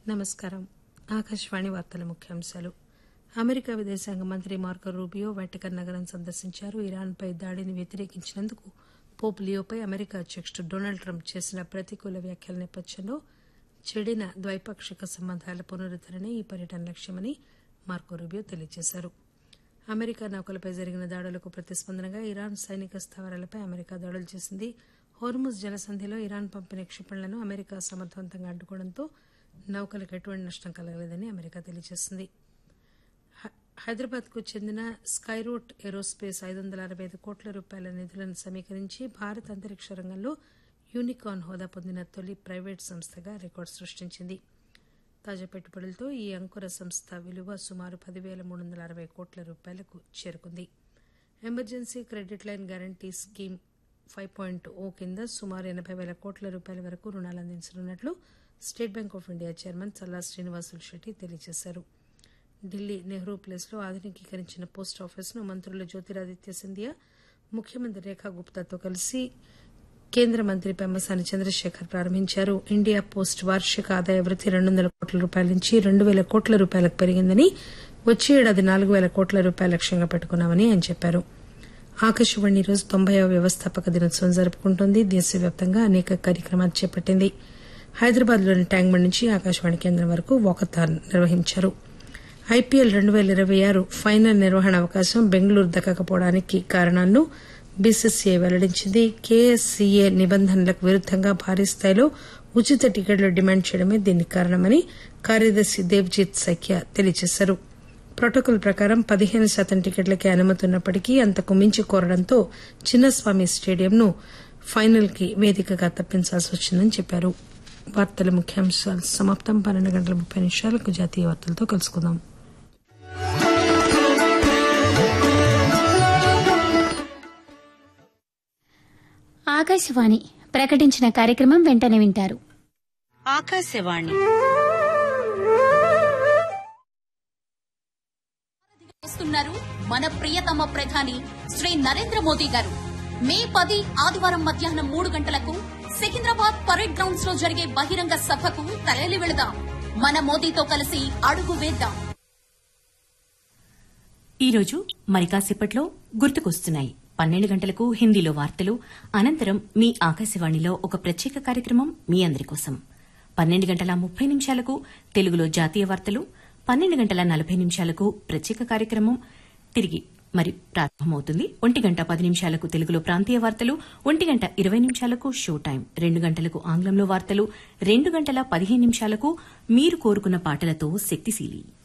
నమస్కారం. ఆకాశవాణి వార్తల ముఖ్యాంశాలు. అమెరికా విదేశాంగ మంత్రి మార్కో రూబియో వాటికన్ నగరం సందర్శించారు. ఇరాన్పై దాడిని వ్యతిరేకించినందుకు పోప్ లియోపై అమెరికా అధ్యకుడు డొనాల్డ్ ట్రంప్ చేసిన ప్రతికూల వ్యాఖ్యల నేపథ్యంలో చెడిన ద్వైపాక్షిక సంబంధాల పునరుద్దరణే ఈ పర్యటన లక్ష్యమని మార్కో రూబియో తెలియజేశారు. అమెరికా నౌకలపై జరిగిన దాడులకు ప్రతిస్పందనగా ఇరాన్ సైనిక స్థావరాలపై అమెరికా దాడులు చేసింది. హోర్ముజ్ జలసంధిలో ఇరాన్ పంపిన క్షిపణులను అమెరికా సమర్థవంతంగా అడ్డుకోవడంతో నౌకలకు ఎటువంటి నష్టం కలగలేదని అమెరికా తెలియజేసింది. హైదరాబాద్కు చెందిన స్కైరూట్ ఏరోస్పేస్ 565 కోట్ల రూపాయల నిధులను సమీకరించి భారత అంతరిక్ష రంగంలో యూనికార్న్ హోదా పొందిన తొలి ప్రైవేటు సంస్థగా రికార్డు సృష్టించింది. తాజా పెట్టుబడులతో ఈ అంకుర సంస్థ విలువ సుమారు 10,360 కోట్ల రూపాయలకు చేరుకుంది. Emergency credit line guarantee scheme 5.0 కింద సుమారు 80,000 కోట్ల రూపాయల వరకు రుణాలు అందించనున్నట్లు state bank of India chairman చల్లా శ్రీనివాసులు శెట్టి తెలియజేశారు. ఢిల్లీ నెహ్రూ ప్లేస్లో ఆధునికీకరించిన పోస్టాఫీసును మంత్రులు జ్యోతిరాదిత్య సింధియా, ముఖ్యమంత్రి రేఖా గుప్తాతో కలిసి కేంద్ర మంత్రి పెమ్మసాని చంద్రశేఖర్ ప్రారంభించారు. ఇండియా పోస్ట్ వార్షిక ఆదాయ వృద్ది 200 కోట్ల రూపాయల నుంచి 2,000 కోట్ల రూపాయలకు పెరిగిందని, వచ్చే ఏడాది 4,000 కోట్ల రూపాయల లక్ష్యంగా పెట్టుకున్నామని ఆయన చెప్పారు. ఆకాశవాణి ఈరోజు 90వ వ్యవస్థాపక దినోత్సవం జరుపుకుంటోంది. దేశవ్యాప్తంగా అనేక కార్యక్రమాలు చేపట్టింది. హైదరాబాద్లోని ట్యాంక్ బండ్ నుంచి ఆకాశవాణి కేంద్రం వరకు వాకథాన్ నిర్వహించారు. ఐపీఎల్ 2026 ఫైనల్ నిర్వహణ అవకాశం బెంగళూరు దక్కకపోవడానికి కారణాలను బీసీసీఐ వెల్లడించింది. కేఎస్సీఏ నిబంధనలకు విరుద్దంగా భారీ స్థాయిలో ఉచిత టికెట్లు డిమాండ్ చేయడమే దీనికి కారణమని కార్యదర్శి దేవ్జీత్ సైకియా తెలియజేశారు. ప్రోటోకాల్ ప్రకారం 15% టికెట్లకే అనుమతి ఉన్నప్పటికీ అంతకు మించి కోరడంతో చిన్నస్వామి స్టేడియంను ఫైనల్ కి వేదికగా తప్పించాల్సి వచ్చిందని చెప్పారు. వార్తల ముఖ్యాంశాలు సమాప్తం. 12:30 జాతీయ వార్తలతో కలుసుకుందాం. ఆకాశవాణి ప్రకటించిన కార్యక్రమం వెంటనే వింటారు. ఆకాశవాణి వస్తున్నారు మన ప్రియతమ ప్రధాని శ్రీ నరేంద్ర మోదీ గారు. మే 10 ఆదివారం మధ్యాహ్నం 3 గంటలకు సికింద్రాబాద్ పరేడ్ గ్రౌండ్స్ లో జరిగే బహిరంగ సభకు తరలి వెళదాం. మన మోదీతో కలిసి అడుగు వేద్దాం. ఈరోజు మరి కాసేపట్లో గుర్తుకొస్తున్నాయి. 12 గంటలకు హిందీలో వార్తలు, అనంతరం మీ ఆకాశవాణిలో ఒక ప్రత్యేక కార్యక్రమం మీ అందరి కోసం. 12:30 తెలుగులో జాతీయ వార్తలు, 12:40 ప్రత్యేక కార్యక్రమం తిరిగి మరి ప్రారంభమవుతుంది. 1:10 తెలుగులో ప్రాంతీయ వార్తలు, 1:20 షో టైం, 2 గంటలకు ఆంగ్లంలో వార్తలు, 2:15 మీరు కోరుకున్న పాటలతో శక్తిశీలి.